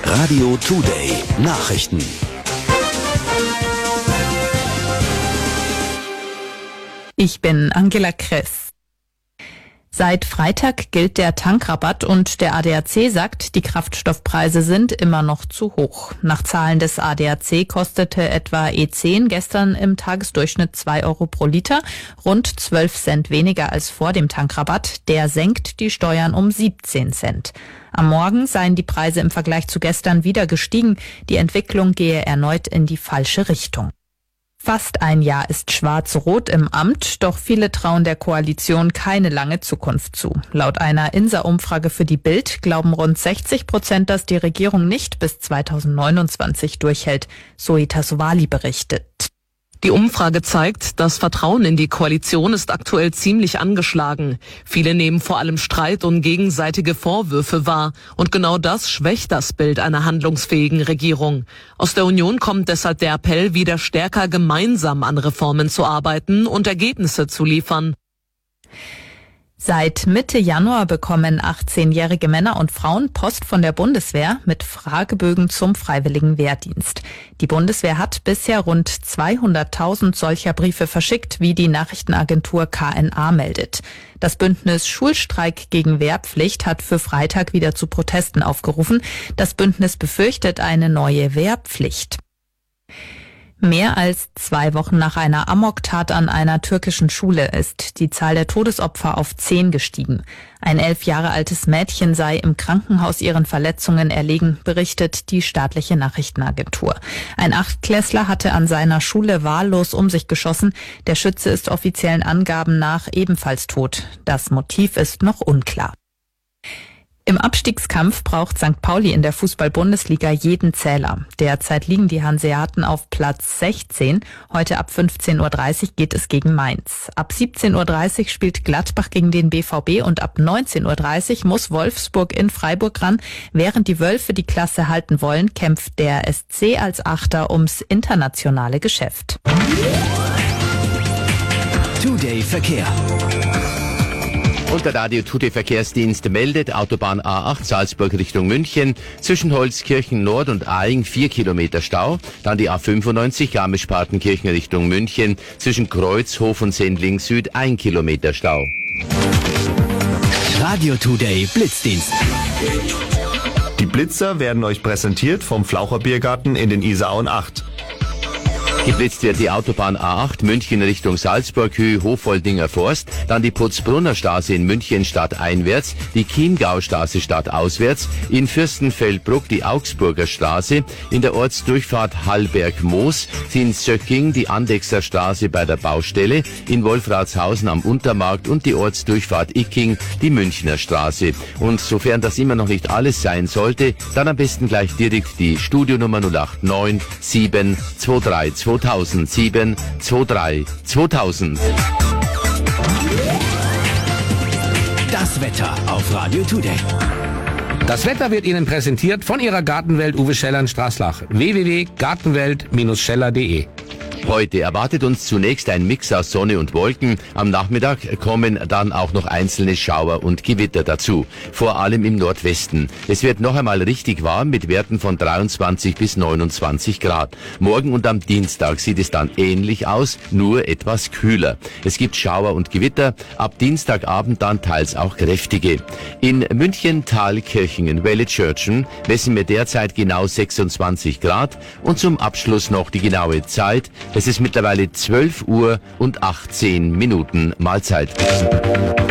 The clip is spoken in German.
Radio Today Nachrichten. Ich bin Angela Kress. Seit Freitag gilt der Tankrabatt und der ADAC sagt, die Kraftstoffpreise sind immer noch zu hoch. Nach Zahlen des ADAC kostete etwa E10 gestern im Tagesdurchschnitt 2 Euro pro Liter, rund 12 Cent weniger als vor dem Tankrabatt. Der senkt die Steuern um 17 Cent. Am Morgen seien die Preise im Vergleich zu gestern wieder gestiegen. Die Entwicklung gehe erneut in die falsche Richtung. Fast ein Jahr ist Schwarz-Rot im Amt, doch viele trauen der Koalition keine lange Zukunft zu. Laut einer INSA-Umfrage für die Bild glauben rund 60%, dass die Regierung nicht bis 2029 durchhält, Zoe Tassovali berichtet. Die Umfrage zeigt, das Vertrauen in die Koalition ist aktuell ziemlich angeschlagen. Viele nehmen vor allem Streit und gegenseitige Vorwürfe wahr. Und genau das schwächt das Bild einer handlungsfähigen Regierung. Aus der Union kommt deshalb der Appell, wieder stärker gemeinsam an Reformen zu arbeiten und Ergebnisse zu liefern. Seit Mitte Januar bekommen 18-jährige Männer und Frauen Post von der Bundeswehr mit Fragebögen zum freiwilligen Wehrdienst. Die Bundeswehr hat bisher rund 200.000 solcher Briefe verschickt, wie die Nachrichtenagentur KNA meldet. Das Bündnis Schulstreik gegen Wehrpflicht hat für Freitag wieder zu Protesten aufgerufen. Das Bündnis befürchtet eine neue Wehrpflicht. Mehr als 2 Wochen nach einer Amoktat an einer türkischen Schule ist die Zahl der Todesopfer auf 10 gestiegen. Ein 11 Jahre altes Mädchen sei im Krankenhaus ihren Verletzungen erlegen, berichtet die staatliche Nachrichtenagentur. Ein Achtklässler hatte an seiner Schule wahllos um sich geschossen. Der Schütze ist offiziellen Angaben nach ebenfalls tot. Das Motiv ist noch unklar. Im Abstiegskampf braucht St. Pauli in der Fußball-Bundesliga jeden Zähler. Derzeit liegen die Hanseaten auf Platz 16. Heute ab 15.30 Uhr geht es gegen Mainz. Ab 17.30 Uhr spielt Gladbach gegen den BVB und ab 19.30 Uhr muss Wolfsburg in Freiburg ran. Während die Wölfe die Klasse halten wollen, kämpft der SC als Achter ums internationale Geschäft. Today Verkehr. Und der Radio Today Verkehrsdienst meldet, Autobahn A8 Salzburg Richtung München, zwischen Holzkirchen Nord und Aing 4 Kilometer Stau. Dann die A95 Garmisch-Partenkirchen Richtung München, zwischen Kreuzhof und Sendling Süd 1 Kilometer Stau. Radio Today Blitzdienst. Die Blitzer werden euch präsentiert vom Flaucher Biergarten in den Isarauen 8. Geblitzt wird die Autobahn A8 München Richtung Salzburg, Höhe Hoffoldinger Forst, dann die Putzbrunner Straße in München stadteinwärts, die Chiemgaustraße stadtauswärts, in Fürstenfeldbruck die Augsburger Straße, in der Ortsdurchfahrt Hallberg-Moos, in Söcking die Andechser Straße bei der Baustelle, in Wolfratshausen am Untermarkt und die Ortsdurchfahrt Icking die Münchner Straße. Und sofern das immer noch nicht alles sein sollte, dann am besten gleich direkt die Studionummer 089 723 2000 723 2000. Das Wetter auf Radio Today. Das Wetter wird Ihnen präsentiert von Ihrer Gartenwelt Uwe Scheller in Straßlach. www.gartenwelt-scheller.de. Heute erwartet uns zunächst ein Mix aus Sonne und Wolken. Am Nachmittag kommen dann auch noch einzelne Schauer und Gewitter dazu. Vor allem im Nordwesten. Es wird noch einmal richtig warm mit Werten von 23 bis 29 Grad. Morgen und am Dienstag sieht es dann ähnlich aus, nur etwas kühler. Es gibt Schauer und Gewitter. Ab Dienstagabend dann teils auch kräftige. In München, Thalkirchen, Welle-Tschörtschen messen wir derzeit genau 26 Grad. Und zum Abschluss noch die genaue Zeit. Es ist mittlerweile 12 Uhr und 18 Minuten Mahlzeit.